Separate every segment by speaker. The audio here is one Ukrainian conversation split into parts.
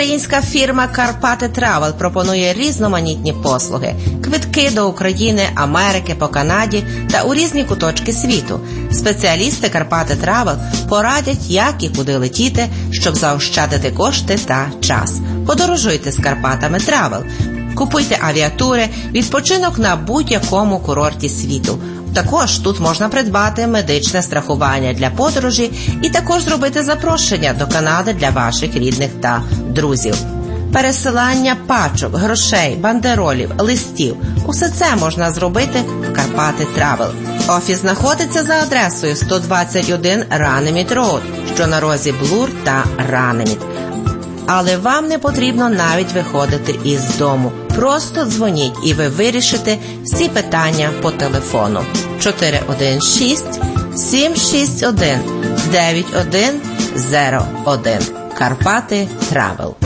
Speaker 1: Українська фірма «Карпати Травел» пропонує різноманітні послуги, квитки до України, Америки, по Канаді та у різні куточки світу. Спеціалісти «Карпати Травел» порадять, як і куди летіти, щоб заощадити кошти та час. Подорожуйте з «Карпатами Травел». Купуйте авіатури, відпочинок на будь-якому курорті світу. Також тут можна придбати медичне страхування для подорожі і також зробити запрошення до Канади для ваших рідних та друзів. Пересилання пачок, грошей, бандеролів, листів – усе це можна зробити в «Карпати Травел». Офіс знаходиться за адресою 121 Ранеміт Роуд, що на розі Блур та Ранеміт. Але вам не потрібно навіть виходити із дому. Просто дзвоніть і ви вирішите всі питання по телефону. 416-761-9101. «Карпати Травел».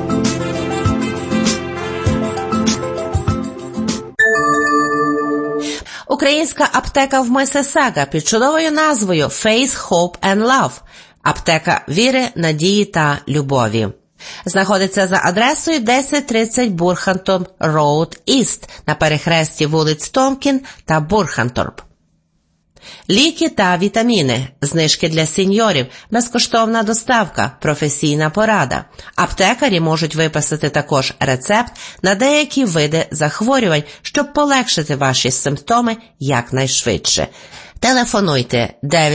Speaker 1: Українська аптека в Миссисага під чудовою назвою Faith, Hope and Love. Аптека віри, надії та любові. Знаходиться за адресою 1030 Бурхантом Роуд Іст на перехресті вулиць Томкін та Бурханторп. Ліки та вітаміни, знижки для сеньорів, безкоштовна доставка, професійна порада. Аптекарі можуть виписати також рецепт на деякі види захворювань, щоб полегшити ваші симптоми якнайшвидше. Телефонуйте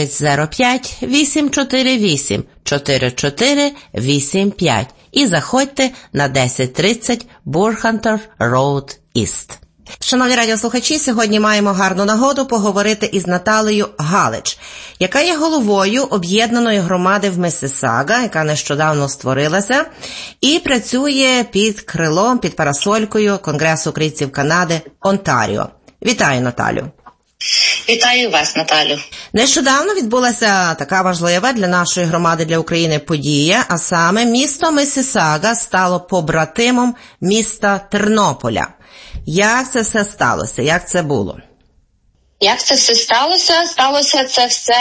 Speaker 1: 905-848-4485 і заходьте на 1030 Бурхантор Роуд Іст. Шановні радіослухачі, сьогодні маємо гарну нагоду поговорити із Наталею Галич, яка є головою об'єднаної громади в Миссисага, яка нещодавно створилася, і працює під крилом, під парасолькою Конгресу українців Канади Онтаріо. Вітаю, Наталю.
Speaker 2: Вітаю вас, Наталю.
Speaker 1: Нещодавно відбулася така важлива для нашої громади, для України подія, а саме місто Миссисага стало побратимом міста Тернополя. Як це все сталося? Як це було?
Speaker 2: Як це все сталося? Сталося це все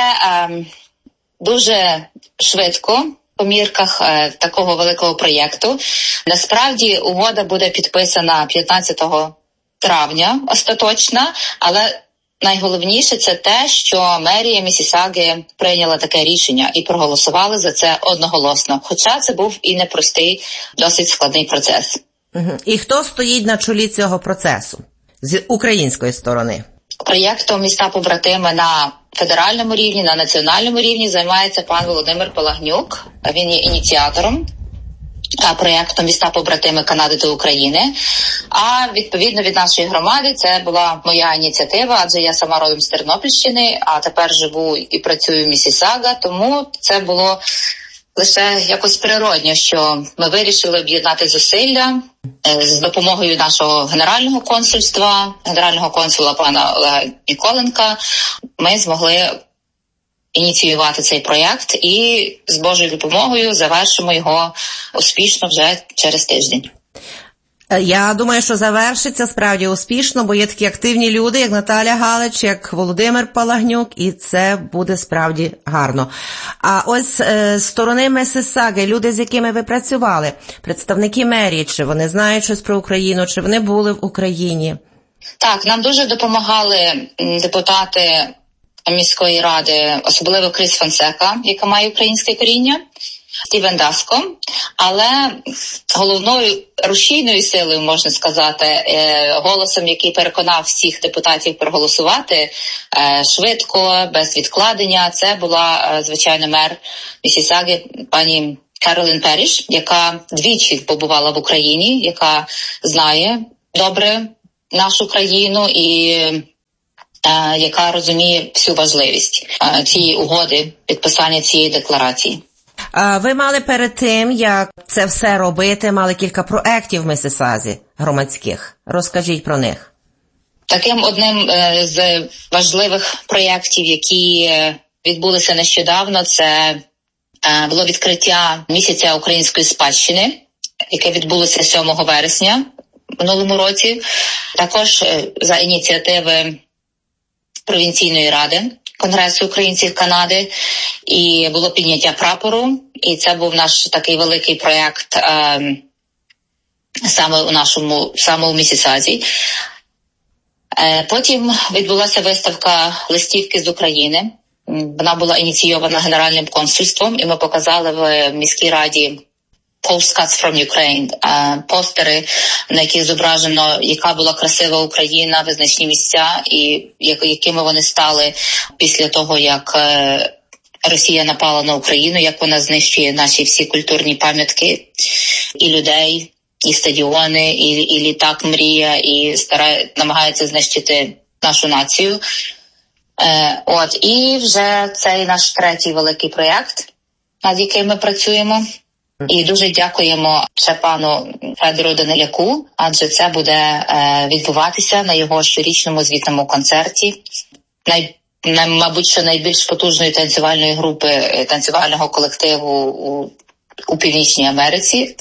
Speaker 2: дуже швидко по мірках такого великого проєкту. Насправді угода буде підписана 15 травня остаточна, але найголовніше це те, що мерія Миссисаги прийняла таке рішення і проголосували за це одноголосно. Хоча це був і непростий, досить складний процес.
Speaker 1: І хто стоїть на чолі цього процесу з української сторони?
Speaker 2: Проєктом «Міста-побратими» на федеральному рівні, на національному рівні займається пан Володимир Палагнюк. Він є ініціатором проєкту «Міста-побратими Канади та України». А відповідно від нашої громади це була моя ініціатива, адже я сама родом з Тернопільщини, а тепер живу і працюю в Миссисага, тому це було лише якось природньо, що ми вирішили об'єднати зусилля з допомогою нашого генерального консульства, генерального консула пана Олега Ніколенка. Ми змогли ініціювати цей проєкт і з Божою допомогою завершимо його успішно вже через тиждень.
Speaker 1: Я думаю, що завершиться справді успішно, бо є такі активні люди, як Наталя Галич, як Володимир Палагнюк, і це буде справді гарно. А ось з сторони Миссисаги, люди, з якими ви працювали, представники мерії, чи вони знають щось про Україну, чи вони були в Україні?
Speaker 2: Так, нам дуже допомагали депутати міської ради, особливо Кріс Фонсека, яка має українське коріння, Стівен Даско, але головною рушійною силою, можна сказати, голосом, який переконав всіх депутатів проголосувати швидко, без відкладення, це була, звичайно, мер Миссисаги пані Каролін Періш, яка двічі побувала в Україні, яка знає добре нашу країну і яка розуміє всю важливість цієї угоди, підписання цієї декларації.
Speaker 1: Ви мали перед тим, як це все робити, мали кілька проєктів в Миссисазі громадських. Розкажіть про них.
Speaker 2: Таким одним з важливих проєктів, які відбулися нещодавно, це було відкриття місяця української спадщини, яке відбулося 7 вересня минулому році. Також за ініціативи провінційної ради Конгресу українців Канади, і було підняття прапору, і це був наш такий великий проєкт саме у Місісазі. Потім відбулася виставка листівки з України. Вона була ініційована Генеральним консульством, і ми показали в міській раді Postcards from Ukraine, постери, на яких зображено, яка була красива Україна, визначні місця, і якими вони стали після того, як Росія напала на Україну, як вона знищує наші всі культурні пам'ятки, і людей, і стадіони, і літак мрія, і намагається знищити нашу націю. І вже цей наш третій великий проєкт, над яким ми працюємо. І дуже дякуємо ще пану Федору Даниляку, адже це буде відбуватися на його щорічному звітному концерті. Мабуть, що найбільш потужної танцювальної групи, танцювального колективу у Північній Америці.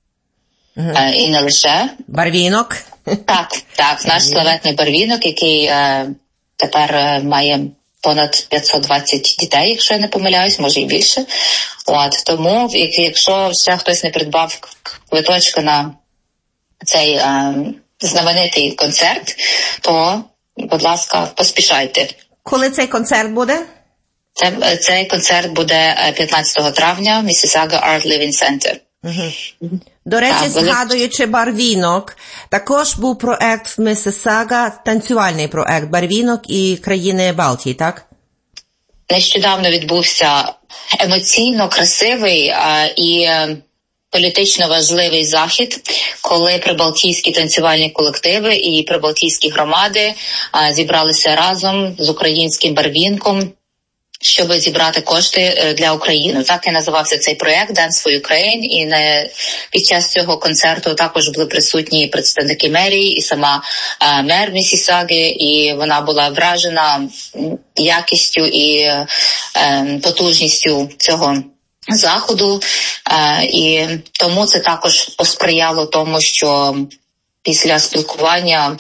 Speaker 2: І не лише.
Speaker 1: Барвінок.
Speaker 2: Так, наш славетний Барвінок, який тепер має понад 520 дітей, якщо я не помиляюсь, може і більше. Тому, якщо ще хтось не придбав квиточка на цей знаменитий концерт, то, будь ласка, поспішайте.
Speaker 1: Коли цей концерт буде?
Speaker 2: Цей концерт буде 15 травня в Mississauga Art Living Center.
Speaker 1: До речі, згадуючи Барвінок, також був проект в Миссисага, танцювальний проект Барвінок і країни Балтії, так?
Speaker 2: Нещодавно відбувся емоційно красивий і політично важливий захід, коли прибалтійські танцювальні колективи і прибалтійські громади зібралися разом з українським Барвінком, щоб зібрати кошти для України. Так і називався цей проєкт «Dance for Ukraine», і під час цього концерту також були присутні представники мерії і сама мер Місісаги, і вона була вражена якістю і потужністю цього заходу, і тому це також посприяло тому, що після спілкування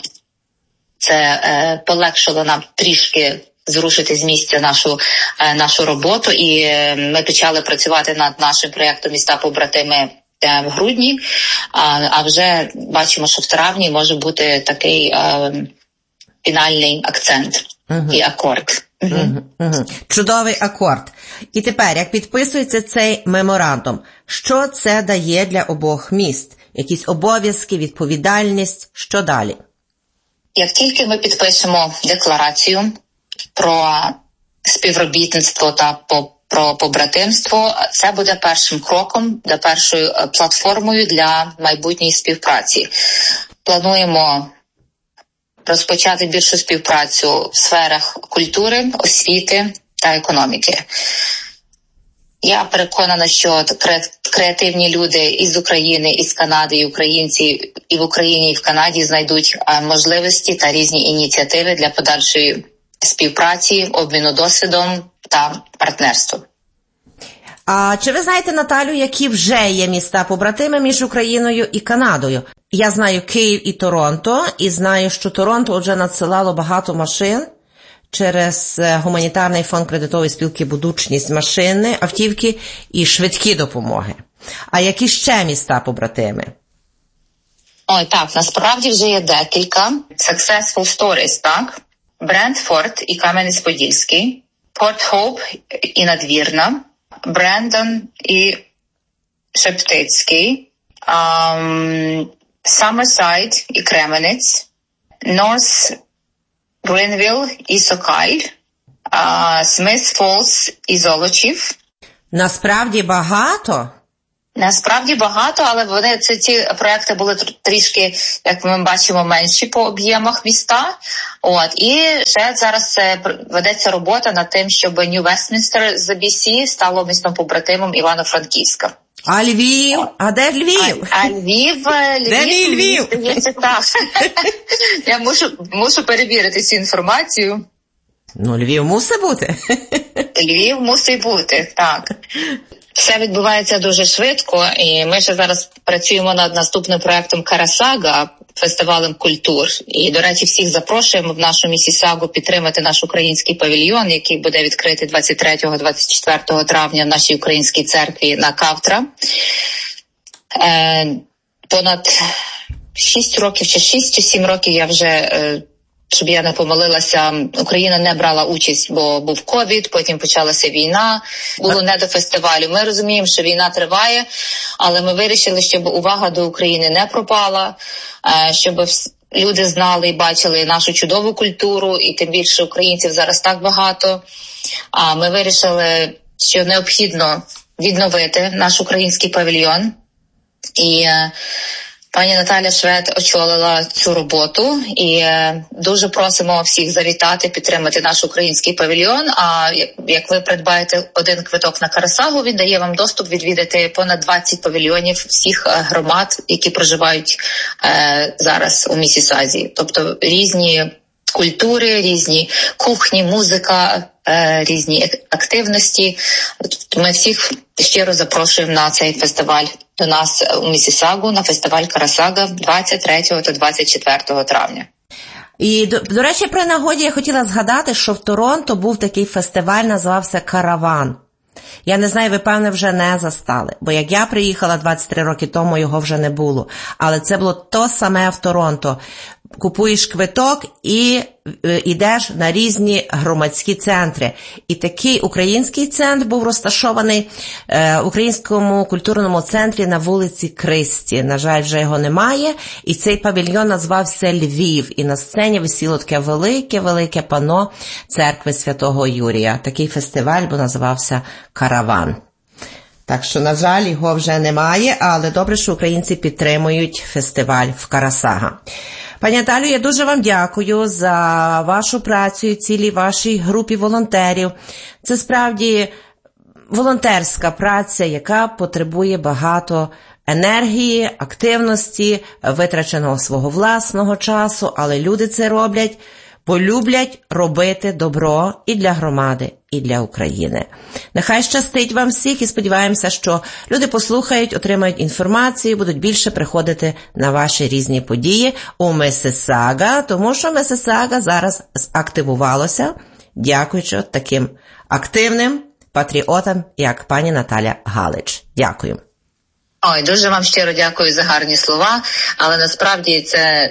Speaker 2: це полегшило нам трішки зрушити з місця нашу роботу, і ми почали працювати над нашим проєктом «Міста побратими» в грудні, а вже бачимо, що в травні може бути такий фінальний акцент і акорд.
Speaker 1: Чудовий акорд. І тепер, як підписується цей меморандум, що це дає для обох міст? Якісь обов'язки, відповідальність, що далі?
Speaker 2: Як тільки ми підпишемо декларацію про співробітництво та про побратимство, це буде першим кроком, першою платформою для майбутньої співпраці. Плануємо розпочати більшу співпрацю в сферах культури, освіти та економіки. Я переконана, що креативні люди із України, із Канади, і українці і в Україні, і в Канаді знайдуть можливості та різні ініціативи для подальшої співпраці, обміну досвідом та партнерства.
Speaker 1: А чи ви знаєте, Наталю, які вже є міста-побратими між Україною і Канадою? Я знаю Київ і Торонто, і знаю, що Торонто вже надсилало багато машин через гуманітарний фонд кредитової спілки «Будучність», машини, автівки і швидкі допомоги. А які ще міста-побратими?
Speaker 2: Так, насправді вже є декілька. Successful stories, так? Брентфорд і Кам'янець-Подільський, Порт-Хоуп і Надвірна, Брендон і Шептицький, Саммерсайд і Кременець, Норс Гринвілл і Сокаль, Сміт Фолс і Золочів.
Speaker 1: Насправді багато?
Speaker 2: Насправді багато, але ці проекти були трішки, як ми бачимо, менші по об'ємах міста. І ще зараз ведеться робота над тим, щоб Нью-Вестмінстер з BC стало містом побратимом Івано-Франківська.
Speaker 1: А Львів? А де Львів?
Speaker 2: А Львів?
Speaker 1: Де мій Львів?
Speaker 2: Так. Я мушу перевірити цю інформацію.
Speaker 1: Львів мусить бути.
Speaker 2: Львів мусить бути, так. Все відбувається дуже швидко, і ми ще зараз працюємо над наступним проектом «Карасага», фестивалем культур. І, до речі, всіх запрошуємо в нашу Місісагу підтримати наш український павільйон, який буде відкритий 23-24 травня в нашій українській церкві на Кавтра. Понад 6 років чи 7 років я вже... щоб я не помилилася, Україна не брала участь, бо був ковід, потім почалася війна, було не до фестивалю. Ми розуміємо, що війна триває, але ми вирішили, щоб увага до України не пропала, щоб люди знали і бачили нашу чудову культуру, і тим більше українців зараз так багато. А ми вирішили, що необхідно відновити наш український павільйон. І пані Наталя Швед очолила цю роботу, і дуже просимо всіх завітати, підтримати наш український павільйон. А як ви придбаєте один квиток на Карасагу, він дає вам доступ відвідати понад 20 павільйонів всіх громад, які проживають зараз у Місісазі. Тобто різні культури, різні кухні, музика, різні активності. Ми всіх щиро запрошуємо на цей фестиваль до нас у Місісагу, на фестиваль Карасага 23 та 24 травня.
Speaker 1: І, до речі, при нагоді я хотіла згадати, що в Торонто був такий фестиваль, називався «Караван». Я не знаю, ви, певне, вже не застали, бо як я приїхала 23 роки тому, його вже не було. Але це було то саме в Торонто. Купуєш квиток і йдеш на різні громадські центри. І такий український центр був розташований в Українському культурному центрі на вулиці Кристі. На жаль, вже його немає. І цей павільйон назвався «Львів». І на сцені висіло таке велике панно церкви Святого Юрія. Такий фестиваль називався «Караван». Так що, на жаль, його вже немає, але добре, що українці підтримують фестиваль в Карасага. Пані Наталю, я дуже вам дякую за вашу працю і цілій вашій групі волонтерів. Це справді волонтерська праця, яка потребує багато енергії, активності, витраченого свого власного часу, але люди це роблять, бо люблять робити добро і для громади, і для України. Нехай щастить вам всіх і сподіваємося, що люди послухають, отримають інформацію, будуть більше приходити на ваші різні події у Місісага, тому що Місісага зараз активувалося, дякуючи таким активним патріотам, як пані Наталя Галич. Дякую.
Speaker 2: Ой, дуже вам щиро дякую за гарні слова, але насправді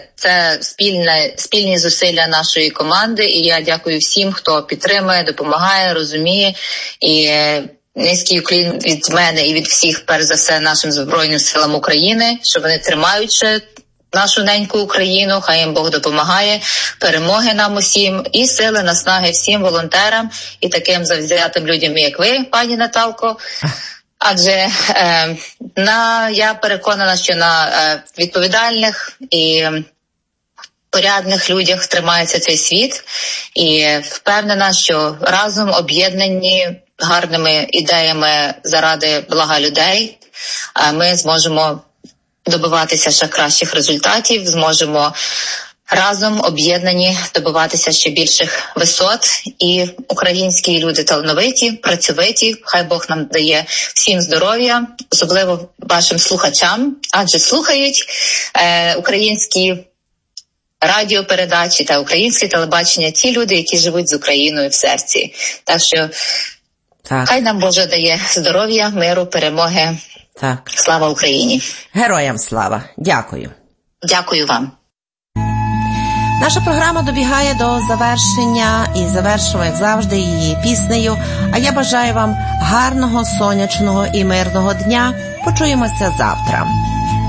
Speaker 2: це спільні зусилля нашої команди, і я дякую всім, хто підтримує, допомагає, розуміє, і низький уклін від мене і від всіх, перш за все, нашим Збройним силам України, що вони тримають ще нашу неньку Україну, хай їм Бог допомагає, перемоги нам усім і сили, наснаги всім волонтерам і таким завзятим людям, як ви, пані Наталко. Адже я переконана, що на відповідальних і порядних людях тримається цей світ, і впевнена, що разом об'єднані гарними ідеями заради блага людей ми зможемо добиватися ще кращих результатів, зможемо разом об'єднані добиватися ще більших висот. І українські люди талановиті, працьовиті, хай Бог нам дає всім здоров'я, особливо вашим слухачам, адже слухають українські радіопередачі та українське телебачення ті люди, які живуть з Україною в серці. Так що хай нам Боже дає здоров'я, миру, перемоги.
Speaker 1: Так.
Speaker 2: Слава Україні!
Speaker 1: Героям слава! Дякую.
Speaker 2: Дякую вам.
Speaker 1: Наша програма добігає до завершення і завершимо, як завжди, її піснею. А я бажаю вам гарного, сонячного і мирного дня. Почуємося завтра.